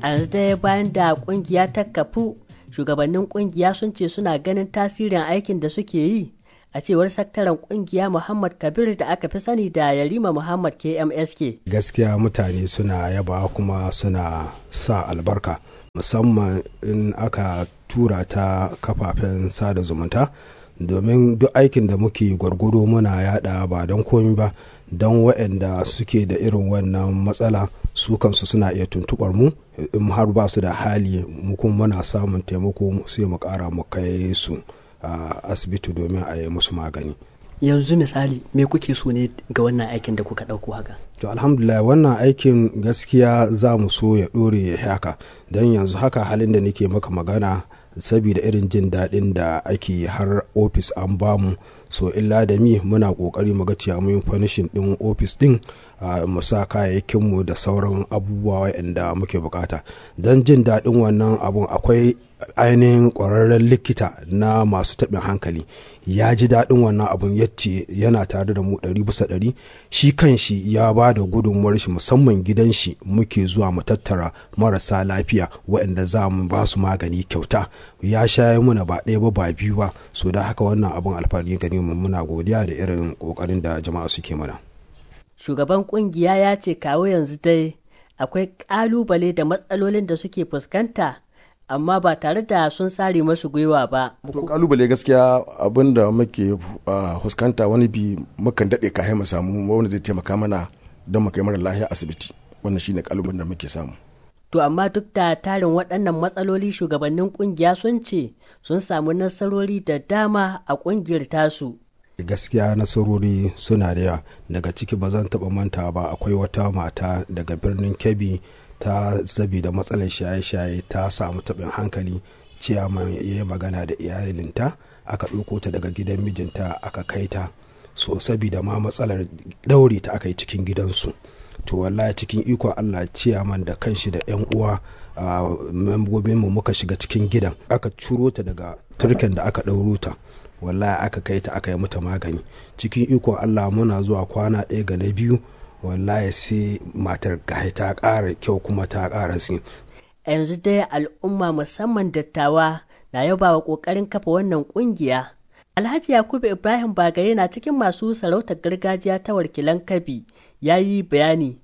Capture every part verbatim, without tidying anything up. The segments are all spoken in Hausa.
A yanzu dai bayan da kungiya ta kafu, shugabannin kungiya sun ce suna ganin tasirin aikin da suke yi. A cewar sakataren kungiya Muhammad Kabir da aka fi sani da Yarima Muhammad K M S K. Gaskiya mutane suna yaba kuma suna sa albarka, musamman in aka tura ta kafafen sada zumunta, domin duk aikin da muke gwargwado muna yada ba don komi ba, don waɗanda suke da irin wannan matsala su kansu suna iya tuntubar mu in har ba su da hali, mu kuma muna samun taimako sai mu kara mu kai su a asibiti domin a yi musu magani. Yanzu misali me kuke so ne ga wannan aikin da kuka ɗauko haka? To alhamdulillah wannan aikin gaskiya za mu so ya ɗore haka, don yanzu haka halin da nake maka magana saboda irin jin daɗin da ake har ofis an bamu, so illa da mi muna ƙoƙari mu ga cewa mun fanishin ɗin ofis ɗin mu sa kayayyakinmu da sauran abubuwa waɗanda muke bukata. Don jin daɗin wannan abun akwai ainihin ƙwararren likita na masu taɓin hankali ya ji daɗin wannan abun, yace yana tare da mu ɗari bisa ɗari. Shi kan shi ya ba da gudunmuwar shi, musamman gidan shi muke zuwa mu tattara marasa lafiya waɗanda za mu ba su magani kyauta. Ya shaye muna ba ɗaya ba ba biyu ba, so da haka wannan abun alfahari gani mu, muna godiya da irin ƙoƙarin da jama'a suke mana. Shugaban kungiya ya ce kawo yanzu dai akwai ƙalubale da matsalolin da suke fuskanta, amma ba tare da sun sare masu gwiwa ba. To kalubale gaskiya abin da muke fuskanta wani bi mukan daɗe kayan mu samu wani zai taimaka mana don mu kai mara lafiya asibiti, wannan shine kalubalen da muke samu. To amma duk da tarin waɗannan matsaloli, shugabannin kungiya sun ce sun samu nasarori da dama a kungiyar tasu. Gaskiya nasarori suna da yawa, daga ciki ba zan taɓa manta ba, akwai wata mata daga birnin Kebbi ta sabida matsalar shaye-shaye ta samu taɓin hankali, ciyaman ya yi magana da iyalinta aka ɗauko ta daga gidan mijinta aka kai ta, so sabida ma matsalar ɗaure ta aka yi cikin gidansu. To wallahi cikin ikon Allah ciyaman da kanshi da yan uwa a membobin mu muka shiga cikin gidan aka ciro ta daga turken da aka ɗauro ta, wallahi aka kai ta aka yi mata magani. Cikin ikon Allah muna zuwa kwana ɗaya ga na biyu, wallahi sai matar gahi ta ƙara kyau kuma ta ƙara sin. Yanzu dai al'umma musamman dattawa na yaba wa ƙoƙarin kafa wannan ƙungiya. Alhaji Yakubu Ibrahim Bagaye na cikin masu sarautar gargajiya ta Warkilan Kabi ya yi bayani.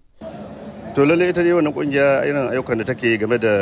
To lalle ita dai wannan ƙungiya irin ayyukan da take game da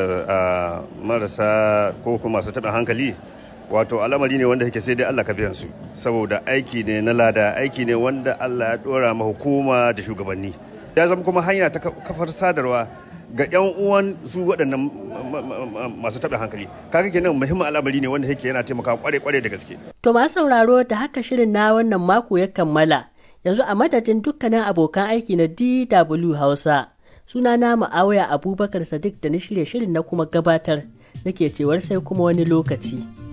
marasa ko kuma masu taɓin hankali, wato al'amari ne wanda yake sai dai Allah ka biyan su, saboda aiki ne na lada, aiki ne wanda Allah ya dora ma hukuma da shugabanni, ya zama kuma hanya ta kafar sadarwa ga yan uwan su waɗannan masu taɓin hankali. Kaga kenan muhimmin al'amari ne wanda yake yana taimakawa kware-kware da gaske. To masu sauraro, da haka shirin na wannan mako ya kammala. Yanzu a madadin dukkanin abokan aiki na D W Hausa, sunana Ma'awiya Abubakar Sadiq da na shirye shirin na kuma gabatar, nake cewar sai kuma wani lokaci.